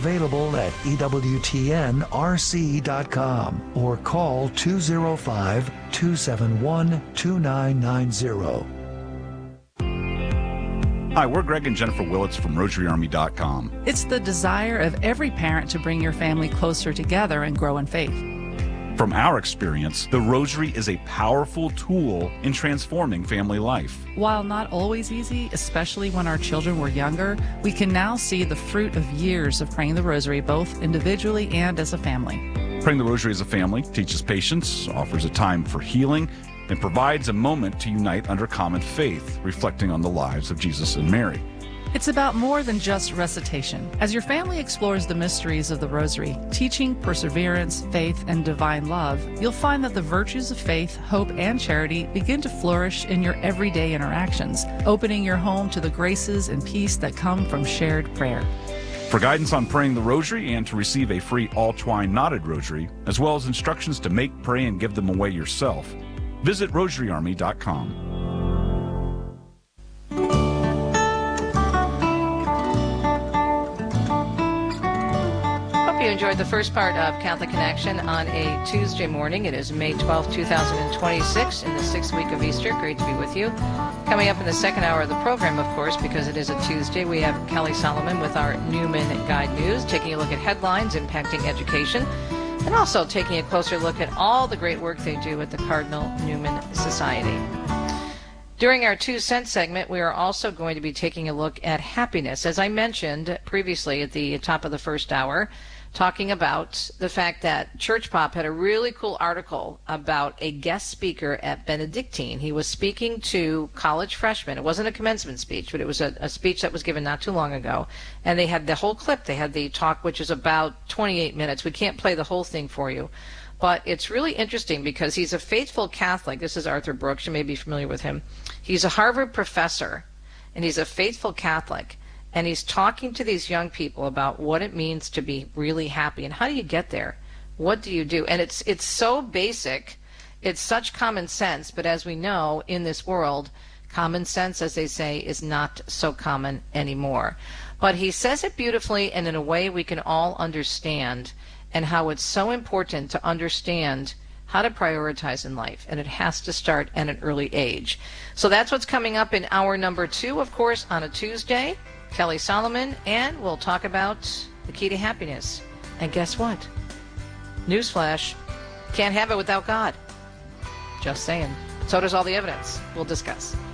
available at EWTNRC.com or call 205-271-2990. Hi, we're Greg and Jennifer Willits from RosaryArmy.com. It's the desire of every parent to bring your family closer together and grow in faith. From our experience, the Rosary is a powerful tool in transforming family life. While not always easy, especially when our children were younger, we can now see the fruit of years of praying the Rosary, both individually and as a family. Praying the Rosary as a family teaches patience, offers a time for healing, and provides a moment to unite under common faith, reflecting on the lives of Jesus and Mary. It's about more than just recitation. As your family explores the mysteries of the Rosary, teaching perseverance, faith, and divine love, you'll find that the virtues of faith, hope, and charity begin to flourish in your everyday interactions, opening your home to the graces and peace that come from shared prayer. For guidance on praying the Rosary and to receive a free all-twine knotted rosary, as well as instructions to make, pray, and give them away yourself, visit RosaryArmy.com. Hope you enjoyed the first part of Catholic Connection on a Tuesday morning. It is May 12, 2026, in the 6th week of Easter. Great to be with you. Coming up in the second hour of the program, of course, because it is a Tuesday, we have Kelly Solomon with our Newman Guide News, taking a look at headlines impacting education, and also taking a closer look at all the great work they do at the Cardinal Newman Society. During our 2 cent segment, we are also going to be taking a look at happiness. As I mentioned previously at the top of the first hour, talking about the fact that Church Pop had a really cool article about a guest speaker at Benedictine. He was speaking to college freshmen. It wasn't a commencement speech, but it was a speech that was given not too long ago. And they had the whole clip. They had the talk, which is about 28 minutes. We can't play the whole thing for you. But it's really interesting because he's a faithful Catholic. This is Arthur Brooks. You may be familiar with him. He's a Harvard professor, and he's a faithful Catholic. And he's talking to these young people about what it means to be really happy and how do you get there? What do you do? And it's so basic. It's such common sense. But as we know, in this world, common sense, as they say, is not so common anymore. But he says it beautifully and in a way we can all understand, and how it's so important to understand how to prioritize in life. And it has to start at an early age. So that's what's coming up in hour number 2, of course, on a Tuesday. Kelly Solomon, and we'll talk about the key to happiness. And guess what? Newsflash, can't have it without God. Just saying. So does all the evidence. We'll discuss.